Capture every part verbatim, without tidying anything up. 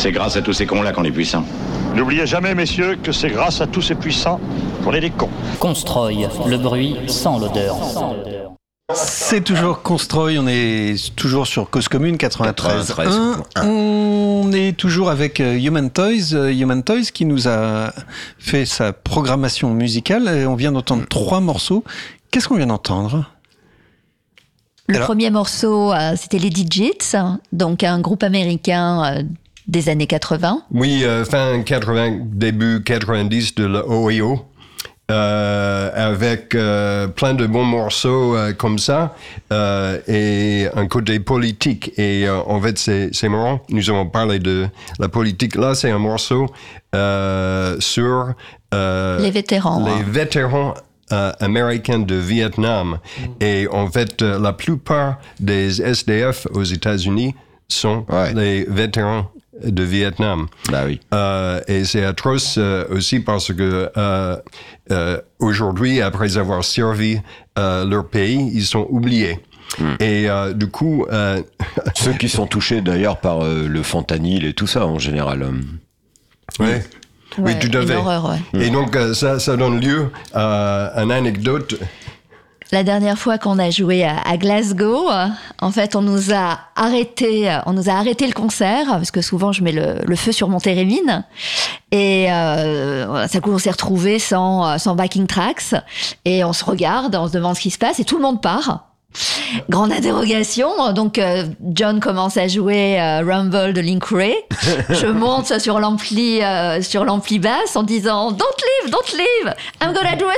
C'est grâce à tous ces cons-là qu'on est puissants. N'oubliez jamais, messieurs, que c'est grâce à tous ces puissants qu'on est des cons. Constroy, le bruit sans l'odeur. C'est toujours Constroy, on est toujours sur Cause Commune quatre-vingt-treize point un. On est toujours avec Human Toys, Human Toys qui nous a fait sa programmation musicale. On vient d'entendre trois morceaux. Qu'est-ce qu'on vient d'entendre ? Le Alors, premier morceau, euh, c'était les Digits, donc un groupe américain euh, des années quatre-vingts. Oui, euh, fin quatre-vingts, début quatre-vingt-dix de l'Ohio, euh, avec euh, plein de bons morceaux euh, comme ça, euh, et un côté politique. Et euh, en fait, c'est, c'est marrant, nous avons parlé de la politique. Là, c'est un morceau euh, sur... Euh, les vétérans. Les hein. vétérans Euh, américains de Vietnam. Mm. Et en fait, euh, la plupart des S D F aux États-Unis sont ouais. les vétérans de Vietnam. Bah oui. Euh, et c'est atroce euh, aussi parce que euh, euh, aujourd'hui, après avoir servi euh, leur pays, ils sont oubliés. Mm. Et euh, du coup... Euh, Ceux qui sont touchés d'ailleurs par euh, le fentanyl et tout ça en général. Oui. Ouais, oui, tout à fait. Horreur, ouais. Et donc, euh, ça, ça donne lieu à une anecdote. La dernière fois qu'on a joué à, à Glasgow, euh, en fait, on nous a arrêté, on nous a arrêté le concert parce que souvent je mets le, le feu sur mon thérémine et euh, ça coup on s'est retrouvé sans sans backing tracks et on se regarde, on se demande ce qui se passe et tout le monde part. Grande interrogation. Donc euh, John commence à jouer euh, Rumble de Link Wray. Je monte sur l'ampli euh, sur l'ampli basse en disant Don't leave, don't leave. I'm gonna do a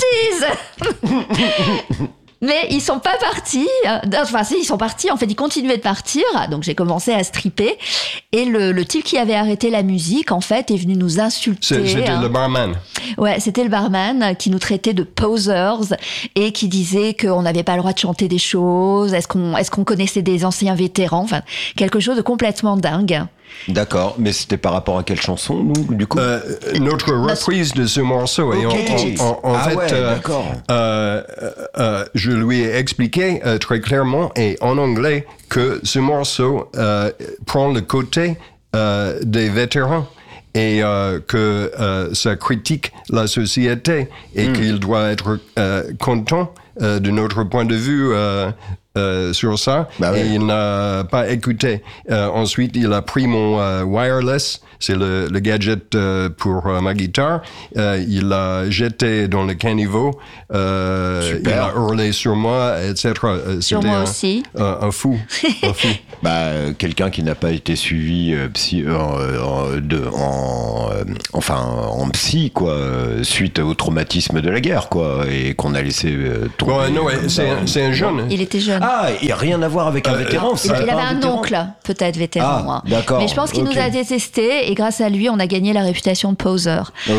striptease. Mais ils sont pas partis. Enfin, si, ils sont partis. En fait, ils continuaient de partir. Donc, j'ai commencé à stripper. Et le, le type qui avait arrêté la musique, en fait, est venu nous insulter. C'est, c'était hein. le barman. Ouais, c'était le barman qui nous traitait de posers et qui disait qu'on n'avait pas le droit de chanter des choses. Est-ce qu'on, est-ce qu'on connaissait des anciens vétérans? Enfin, quelque chose de complètement dingue. D'accord, mais c'était par rapport à quelle chanson, nous, du coup euh, Notre reprise de ce morceau. Okay. Et en, en, en ah fait, ouais, euh, d'accord. Euh, euh, je lui ai expliqué euh, très clairement et en anglais que ce morceau euh, prend le côté euh, des vétérans et euh, que euh, ça critique la société et mm. qu'il doit être euh, content euh, de notre point de vue euh, Euh, sur ça, bah et oui. il n'a pas écouté. Euh, ensuite, il a pris mon euh, wireless, c'est le, le gadget euh, pour euh, ma guitare. Euh, il l'a jeté dans le caniveau. Euh, il a hurlé sur moi, et cetera. Euh, sur moi un, aussi. Un, un fou. Un fou. Bah, quelqu'un qui n'a pas été suivi euh, psy, euh, en, de, en, euh, enfin, en psy, quoi, suite au traumatisme de la guerre, quoi, et qu'on a laissé euh, tomber. Ouais, non, ouais, c'est, un, c'est un jeune. Il était jeune. Ah, il n'y a rien à voir avec un euh, vétéran. Il, il avait un, un oncle, peut-être vétéran. Ah, hein. D'accord. Mais je pense qu'il okay. nous a détestés et grâce à lui, on a gagné la réputation de poser. Ok,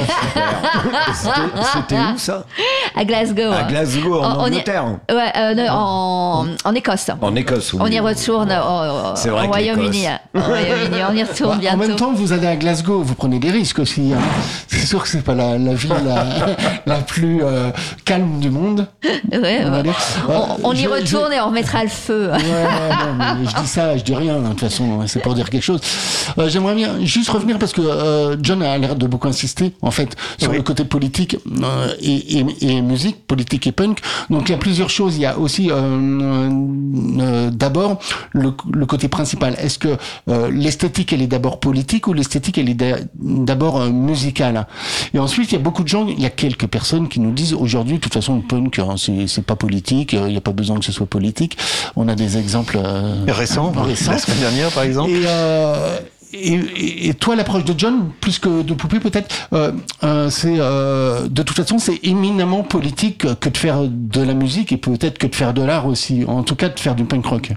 c'était, c'était où ça ? À Glasgow. À Glasgow, en, en Angleterre. Y, ouais, euh, non, en, en Écosse. En Écosse, oui. On y retourne au, C'est vrai au Royaume-Uni. Au Royaume-Uni. On y retourne bah, bientôt. En même temps, vous allez à Glasgow, vous prenez des risques aussi. Hein. C'est sûr que c'est pas la, la ville la, la plus euh, calme du monde. Ouais, ouais. On, on, on y je, retourne je... et on remettra le feu. Ouais, non, mais je dis ça, je dis rien. De toute façon, c'est pour dire quelque chose. Euh, j'aimerais bien juste revenir parce que euh, John a l'air de beaucoup insister, en fait, sur oui. le côté politique euh, et, et, et musique, politique et punk. Donc il y a plusieurs choses. Il y a aussi euh, euh, d'abord le, le côté principal. Est-ce que euh, l'esthétique elle est d'abord politique ou l'esthétique elle est d'abord euh, musicale? Et ensuite il y a beaucoup de gens, il y a quelques personnes qui nous disent aujourd'hui, de toute façon le punk hein, c'est, c'est pas politique, il n'y a pas besoin que ce soit politique. On a des exemples euh, récents, récents, la semaine dernière par exemple. Et, euh, Et, et, et toi, l'approche de John, plus que de Poupée peut-être, euh, euh, c'est euh, de toute façon, c'est éminemment politique que de faire de la musique et peut-être que de faire de l'art aussi. En tout cas, de faire du punk rock.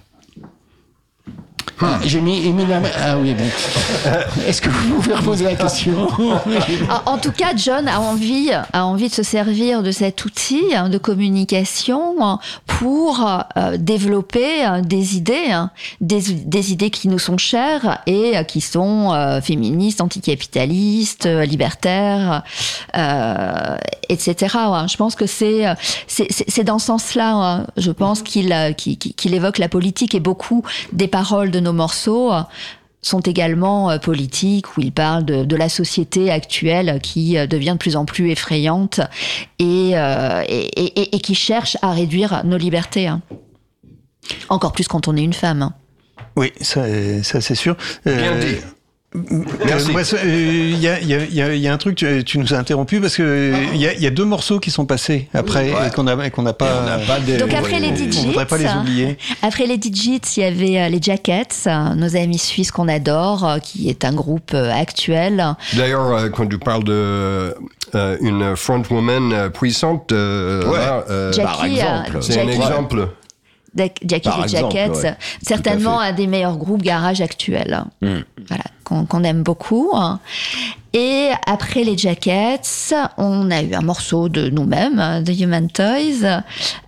Ah, j'ai mis éminemment. Ah oui, bon. Est-ce que vous pouvez reposer la question? En tout cas, John a envie, a envie de se servir de cet outil de communication pour euh, développer des idées, des, des idées qui nous sont chères et qui sont euh, féministes, anticapitalistes, libertaires, euh, et cetera. Je pense que c'est, c'est, c'est dans ce sens-là, je pense qu'il, qu'il, qu'il évoque la politique et beaucoup des paroles de nos morceaux sont également euh, politiques, où il parle de, de la société actuelle qui euh, devient de plus en plus effrayante et, euh, et, et, et qui cherche à réduire nos libertés. Hein. Encore plus quand on est une femme. Hein. Oui, ça, ça c'est sûr. Euh, Bien dit. Merci. Il y, a, y, a, y a un truc, tu, tu nous as interrompu parce que il y, y a deux morceaux qui sont passés après ouais. et qu'on a, qu'on n'a pas. On n'a pas des, Donc après ouais, les Digits, on voudrait pas les oublier. Après les Digits, il y avait euh, les Jackets, euh, nos amis suisses qu'on adore, euh, qui est un groupe euh, actuel. D'ailleurs, euh, quand tu parles de euh, une frontwoman euh, puissante, euh, ouais. là, euh, Jackie, par exemple, euh, c'est Jackie, un exemple. Jackie Par et exemple, Jackets, ouais. certainement un des meilleurs groupes garage actuels. Mm. Voilà, qu'on, qu'on aime beaucoup. Et après les Jackets, on a eu un morceau de nous-mêmes, de Human Toys,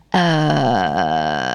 euh,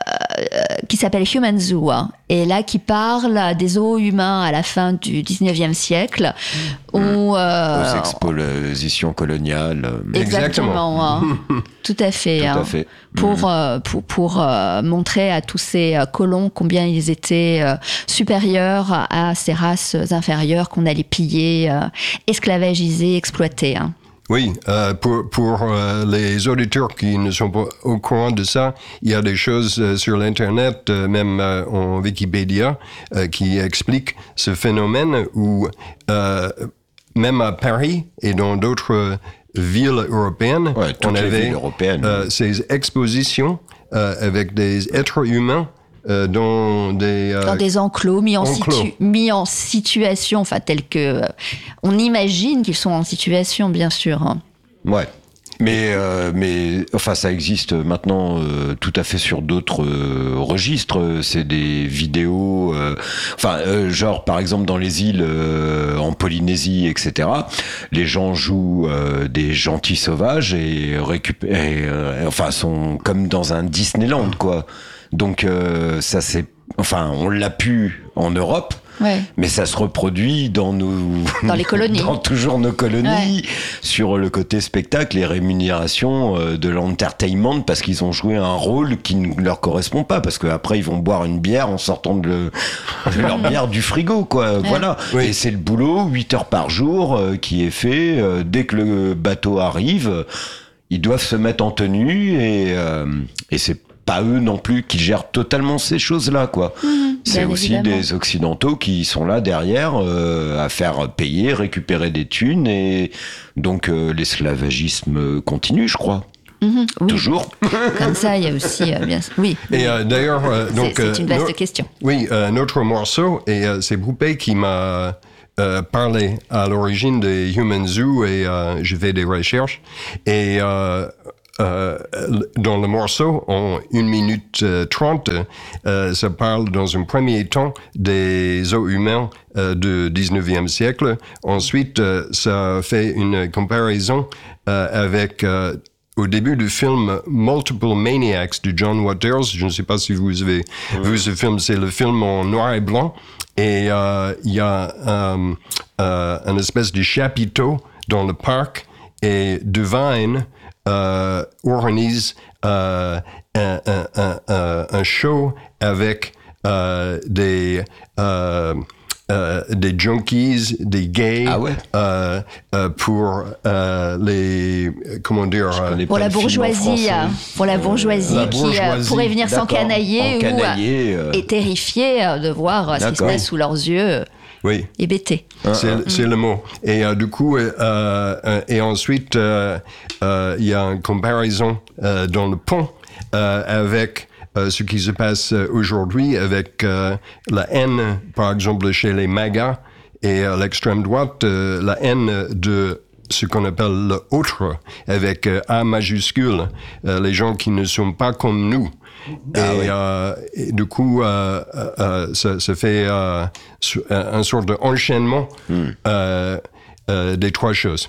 qui s'appelle Human Zoo, hein, et là qui parle des zoos humains à la fin du dix-neuvième siècle, mmh. où euh, aux expositions coloniales. Exactement, hein, tout à fait, tout hein, à fait. pour mmh. euh, pour pour euh, montrer à tous ces euh, colons combien ils étaient euh, supérieurs à ces races inférieures qu'on allait piller, euh, esclavagiser, exploiter. Hein. Oui, euh, pour, pour euh, les auditeurs qui ne sont pas au courant de ça, il y a des choses euh, sur l'Internet, euh, même euh, en Wikipédia, euh, qui expliquent ce phénomène où, euh, même à Paris et dans d'autres villes européennes, ouais, on avait européennes, euh, oui. ces expositions euh, avec des êtres humains Euh, dans des euh, dans des enclos mis en, enclos. situ- mis en situation, enfin tel que euh, on imagine qu'ils sont en situation, bien sûr. Hein. Ouais. Mais, euh, mais enfin, ça existe maintenant euh, tout à fait sur d'autres euh, registres. C'est des vidéos, euh, enfin, euh, genre par exemple dans les îles euh, en Polynésie, et cetera. Les gens jouent euh, des gentils sauvages et récupèrent, euh, enfin, sont comme dans un Disneyland, quoi. Donc euh, ça c'est, enfin, on l'a pu en Europe. Ouais. Mais ça se reproduit dans nos dans les colonies, dans toujours nos colonies, ouais. sur le côté spectacle et rémunération euh, de l'entertainment, parce qu'ils ont joué un rôle qui ne leur correspond pas, parce qu'après ils vont boire une bière en sortant de, le, de leur bière du frigo, quoi. Ouais. Voilà. Oui. Et c'est le boulot, huit heures par jour, euh, qui est fait. Euh, dès que le bateau arrive, euh, ils doivent se mettre en tenue et euh, et c'est pas eux non plus qui gèrent totalement ces choses-là, quoi. Mmh, c'est aussi évidemment. Des Occidentaux qui sont là derrière euh, à faire payer, récupérer des thunes, et donc euh, l'esclavagisme continue, je crois. Mmh, oui. Toujours. Comme ça, il y a aussi, euh, bien, oui. Et euh, d'ailleurs, euh, donc c'est, c'est une vaste euh, question. Oui, euh, notre morceau, et euh, c'est Poupée qui m'a euh, parlé à l'origine des Human Zoo, et euh, j'ai fait des recherches, et euh, Euh, dans le morceau, en une minute euh, trente, euh, ça parle dans un premier temps des zoos humains euh, du dix-neuvième siècle. Ensuite, euh, ça fait une comparaison euh, avec, euh, au début du film Multiple Maniacs de John Waters. Je ne sais pas si vous avez mmh. vu ce film, c'est le film en noir et blanc. Et il euh, y a euh, euh, une espèce de chapiteau dans le parc, et Divine Euh, organise euh, un, un, un, un, un show avec euh, des euh, euh, des junkies, des gays, ah ouais. euh, euh, pour euh, les comment dire euh, pour la bourgeoisie, euh, pour la bourgeoisie la qui bourgeoisie, euh, pourrait venir s'encanailler ou euh, est terrifiée euh, de voir euh, ce qui se passe sous leurs yeux. Oui. Et bêté. C'est, mmh. c'est le mot. Et euh, du coup, euh, euh, et ensuite, il euh, euh, y a une comparaison euh, dans le pont euh, avec euh, ce qui se passe aujourd'hui, avec euh, la haine, par exemple, chez les MAGA, et à l'extrême droite, euh, la haine de ce qu'on appelle l'autre, avec euh, A majuscule, euh, les gens qui ne sont pas comme nous. Et, ah oui. euh, et du coup, euh, euh, ça, ça fait euh, un sorte d'enchaînement mm. euh, euh, des trois choses.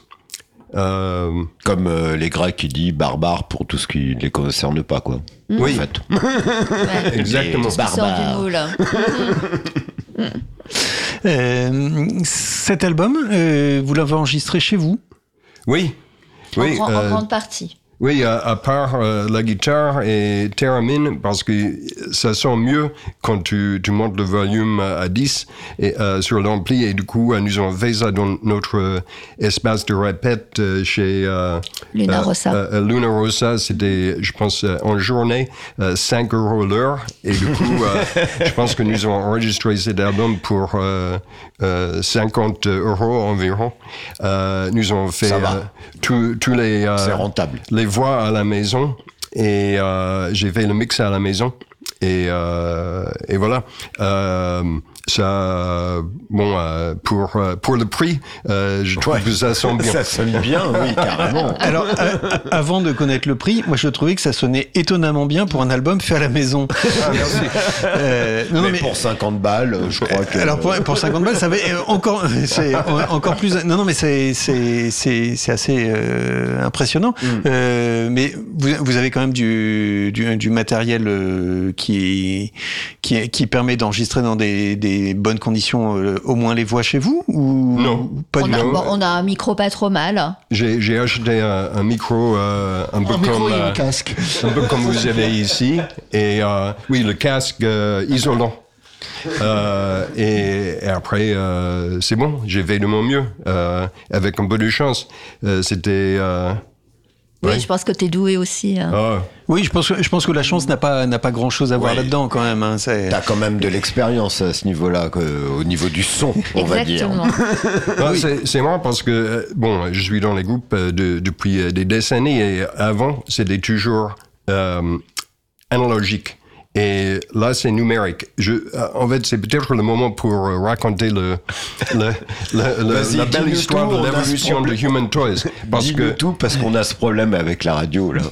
Euh, Comme euh, les Grecs qui disent barbares pour tout ce qui ne les concerne pas, quoi. Mm. Oui, en fait. Ouais. Exactement. Barbares. euh, cet album, euh, vous l'avez enregistré chez vous ? Oui. En, oui grand, euh, en grande partie. Oui, à, à part euh, la guitare et Theremin, parce que ça sonne mieux quand tu, tu montes le volume à dix et, euh, sur l'ampli. Et du coup, euh, nous avons fait ça dans notre euh, espace de répète euh, chez euh, Luna euh, Rossa. Euh, Luna Rossa, c'était, je pense, euh, en journée, euh, cinq euros l'heure. Et du coup, euh, je pense que nous avons enregistré cet album pour euh, euh, cinquante euros environ. Euh, nous avons fait euh, tous tous les... Euh, C'est rentable. Les voix à la maison et euh, j'ai fait le mix à la maison et, euh, et voilà. Euh, ça, bon, euh, pour, pour le prix, euh, je trouve ouais. que ça sonne bien. Ça sonne bien, oui, carrément. Alors, euh, avant de connaître le prix, moi je trouvais que ça sonnait étonnamment bien pour un album fait à la maison. Ah, merci. Euh, non, mais, mais pour cinquante balles, je crois que... Alors, pour, pour cinquante balles, ça va encore, c'est encore plus... Non, non, mais c'est, c'est, c'est, c'est assez euh, impressionnant. Mm. Euh, mais vous, vous avez quand même du, du, du matériel euh, qui, qui, qui permet d'enregistrer dans des, des bonnes conditions, euh, au moins les voix chez vous ou non, pas on du a, tout. Bon, on a un micro pas trop mal. J'ai, j'ai acheté un, un micro euh, un peu un comme micro et euh, un casque, un peu comme vous avez ici, et euh, oui, le casque euh, isolant. Euh, et, et après, euh, c'est bon, j'ai fait de mon mieux euh, avec un peu de chance. Euh, c'était euh, Oui, ouais. je pense que t'es doué aussi. Hein. Oh. Oui, je pense que je pense que la chance n'a pas n'a pas grand chose à voir ouais. là-dedans quand même. Hein, c'est... T'as quand même de l'expérience à ce niveau-là, que, au niveau du son, on va dire. Non, oui. c'est, c'est marrant parce que bon, je suis dans les groupes de, depuis des décennies et avant c'était toujours euh, analogique. Et là, c'est numérique. Je, en fait, c'est peut-être le moment pour raconter le, le, le, le la belle histoire de l'évolution de Human Toys. Parce que tout, parce qu'on a ce problème avec la radio, là.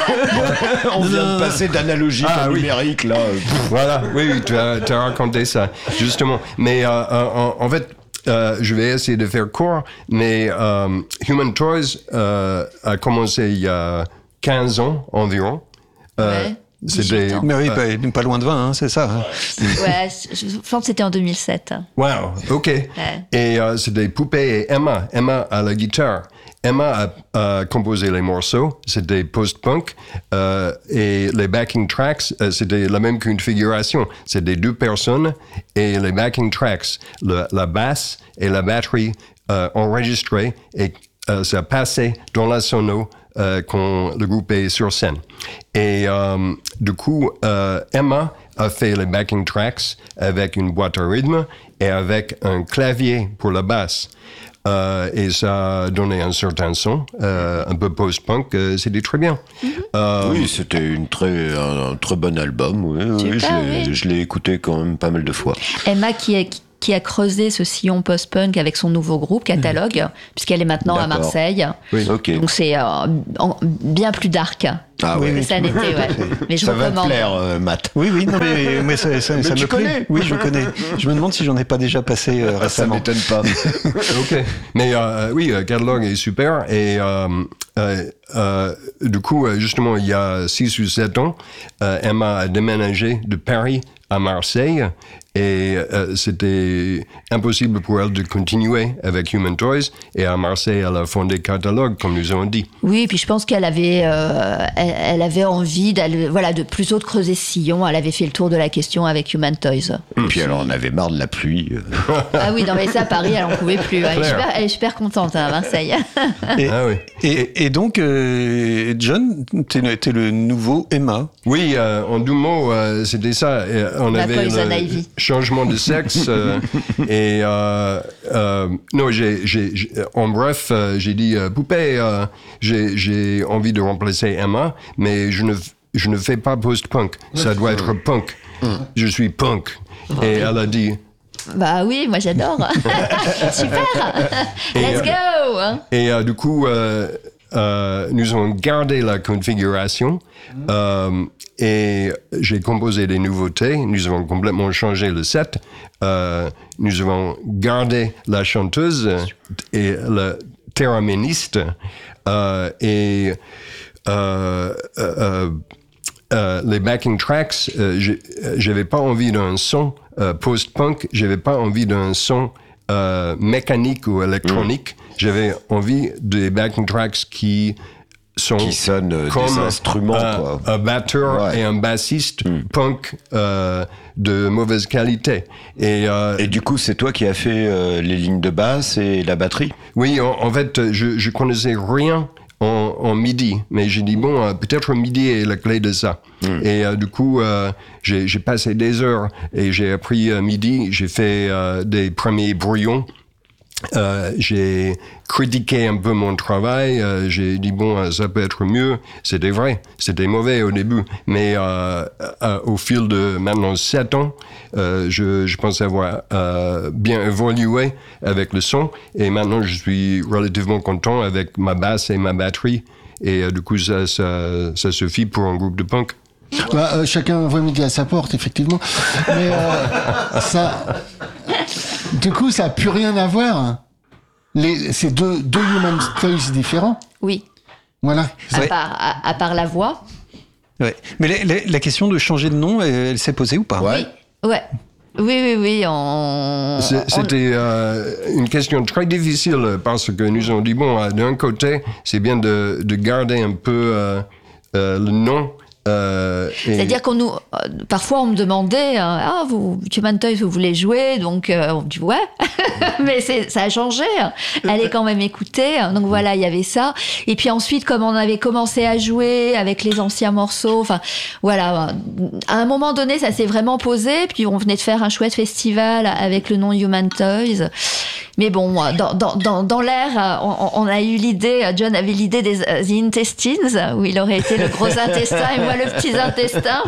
On vient de passer d'analogique ah, à oui. numérique, là. Voilà, oui, oui, tu as, tu as raconté ça, justement. Mais euh, en, en fait, euh, je vais essayer de faire court, mais euh, Human Toys euh, a commencé il y a quinze ans environ. Euh, ouais. C'était, mais oui, euh, pas, pas loin de vingt, hein, c'est ça. Hein. Ouais, je pense que c'était en deux mille sept. Wow, ok. Ouais. Et euh, c'était Poupée et Emma. Emma à la guitare. Emma a, a composé les morceaux, c'était post-punk, euh, et les backing tracks, euh, c'était la même configuration. C'était deux personnes, et les backing tracks, le, la basse et la batterie euh, enregistrées, et euh, ça passait dans la sono Euh, quand le groupe est sur scène. Et euh, du coup, euh, Emma a fait les backing tracks avec une boîte à rythme et avec un clavier pour la basse. Euh, et ça a donné un certain son, euh, un peu post-punk, euh, c'était très bien. Mm-hmm. Euh, oui, c'était une très, un, un très bon album, oui, oui, je, l'ai, oui. je l'ai écouté quand même pas mal de fois. Emma qui est... qui a creusé ce sillon post-punk avec son nouveau groupe, Catalogue, mmh. puisqu'elle est maintenant D'accord. à Marseille. Oui, ok. Donc c'est euh, en, bien plus dark ah, oui, que oui. ça n'était. Ouais. Mais je ça vous va recommande. te plaire, euh, Matt. Oui, oui, non, mais, mais ça, ça, mais ça tu me connais. plaît. Oui, je connais. Je me demande si j'en ai pas déjà passé euh, récemment. Ça m'étonne pas. Ok. Mais euh, oui, euh, Catalogue est super. Et euh, euh, euh, du coup, justement, il y a six ou sept ans, euh, Emma a déménagé de Paris à Marseille. Et euh, c'était impossible pour elle de continuer avec Human Toys. Et à Marseille, elle a fondé Catalogue, comme nous avons dit. Oui, et puis je pense qu'elle avait, euh, elle, elle avait envie d'aller, voilà, de plutôt de creuser ce sillon. Elle avait fait le tour de la question avec Human Toys. Et puis elle en avait marre de la pluie. Ah oui, non mais ça, à Paris, elle en pouvait plus. Elle est super, elle est super contente hein, à Marseille. Et, ah oui. et, et donc, euh, John, t'es le, t'es le nouveau Emma. Oui, euh, en deux mots, euh, c'était ça. On la avait Poison le Ivy. Changement de sexe. euh, et euh, euh, non, j'ai, j'ai, j'ai, en bref, euh, j'ai dit euh, Poupée, euh, j'ai, j'ai envie de remplacer Emma, mais je ne, je ne fais pas post-punk. Ça doit être punk. Je suis punk. Et elle a dit. Bah oui, moi j'adore. Super. Et, Let's go. Et euh, du coup, euh, euh, nous avons gardé la configuration. Euh, Et j'ai composé des nouveautés. Nous avons complètement changé le set. Euh, nous avons gardé la chanteuse et le théraministe. Euh, et euh, euh, euh, les backing tracks, euh, j'avais pas envie d'un son euh, post-punk. J'avais pas envie d'un son euh, mécanique ou électronique. Mmh. J'avais envie des backing tracks qui sont qui sonnent euh, comme des instruments, un, quoi. un batteur Ouais. et un bassiste Mm. punk euh, de mauvaise qualité. Et, euh, Et du coup, c'est toi qui as fait euh, les lignes de basse et la batterie? oui, en, en fait, je, je connaissais rien en, en MIDI, mais j'ai dit bon, euh, peut-être MIDI est la clé de ça. Mm. Et euh, du coup, euh, j'ai, j'ai passé des heures et j'ai appris euh, MIDI. J'ai fait euh, des premiers brouillons. Euh, j'ai critiqué un peu mon travail, euh, j'ai dit bon, euh, ça peut être mieux. C'était vrai, c'était mauvais au début, mais euh, euh, au fil de maintenant sept ans, euh, je, je pense avoir euh, bien évolué avec le son, et maintenant je suis relativement content avec ma basse et ma batterie, et euh, du coup ça, ça, ça suffit pour un groupe de punk. Bah, euh, chacun voit midi à sa porte, effectivement. Mais euh, ça, du coup, ça n'a plus rien à voir. Les, c'est deux, deux Human Toys différents. Oui. Voilà. À, Ouais. part, à, à part la voix. Ouais. Mais la, la- la question de changer de nom, elle, elle s'est posée ou pas? Ouais. Ouais. Oui, oui, oui. On, C'est- on- C'était euh, une question très difficile parce que nous avons dit, bon, euh, d'un côté, c'est bien de, de garder un peu euh, euh, le nom. Euh, et- C'est-à-dire qu'on nous, euh, parfois on me demandait, euh, ah vous, Human Toys, vous voulez jouer, donc euh, on dit ouais, mais c'est, ça a changé. Allez quand même écouter. Donc voilà, il y avait ça. Et puis ensuite, comme on avait commencé à jouer avec les anciens morceaux, enfin voilà, à un moment donné, ça s'est vraiment posé. Puis on venait de faire un chouette festival avec le nom Human Toys. Mais bon, dans, dans, dans, dans l'air, on, on a eu l'idée, John avait l'idée des euh, The Intestines, où il aurait été le gros intestin et moi le petit intestin.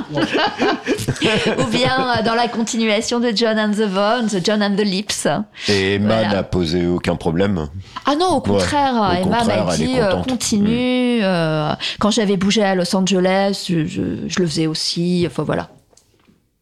Ou bien euh, dans la continuation de John and the Bones, John and the Lips. Et Emma Voilà. n'a posé aucun problème. Ah non, au contraire, Ouais, au Emma contraire, m'a elle est dit euh, contente. continue. euh, quand j'avais bougé à Los Angeles, je, je, je le faisais aussi. Enfin voilà.